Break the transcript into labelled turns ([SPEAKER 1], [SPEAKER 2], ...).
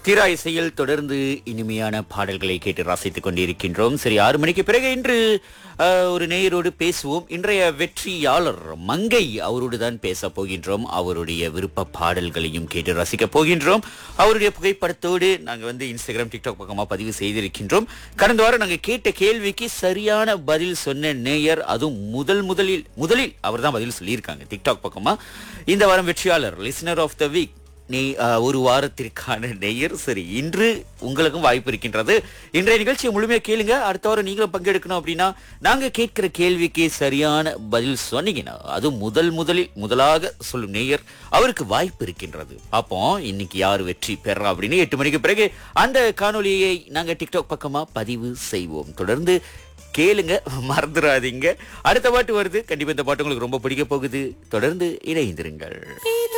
[SPEAKER 1] தீரா இசையில் தொடர்ந்து இனிமையான பாடல்களை கேட்டு ரசித்துக் கொண்டிருக்கின்றோம். சரி, 6 மணிக்கு பிறகு இன்று ஒரு நேயரோடு பேசுவோம். இன்றைய வெற்றியாளர் மங்கை அவரோடு தான் பேச போகின்றோம். அவருடைய விருப்ப பாடல்களையும் கேட்டு ரசிக்க போகின்றோம். அவருடைய புகைப்படத்தோடு நாங்கள் இன்ஸ்டாகிராம் டிக்டாக் பக்கமா பதிவு செய்திருக்கின்றோம். கடந்த வாரம் நாங்கள் கேட்ட கேள்விக்கு சரியான பதில் சொன்ன நேயர், அதுவும் முதலில் அவர் தான் பதில் சொல்லியிருக்காங்க டிக்டாக் பக்கமா. இந்த வாரம் வெற்றியாளர் லிசனர் ஆஃப் த வீக் ஒரு வாரத்திற்கான நேயர். சரி, இன்று உங்களுக்கும் வாய்ப்பு இருக்கின்றது. இன்றைய நிகழ்ச்சியை முழுமையா கேளுங்க. அடுத்த வாரம் நீங்களும் பங்கெடுக்கணும் அப்படின்னா நாங்க கேட்கிற கேள்விக்கு சரியான பதில் சொன்னீங்கன்னா அது முதலாக சொல்லும் நேயர் அவருக்கு வாய்ப்பு இருக்கின்றது. அப்போ இன்னைக்கு யார் வெற்றி பெறா அப்படின்னு 8 மணிக்கு பிறகு அந்த காணொலியை நாங்க டிக்டாக் பக்கமா பதிவு செய்வோம். தொடர்ந்து கேளுங்க, மறந்துடாதீங்க. அடுத்த பாட்டு வருது. கண்டிப்பா இந்த பாட்டு உங்களுக்கு ரொம்ப பிடிக்க போகுது. தொடர்ந்து இணைந்திருங்கள்.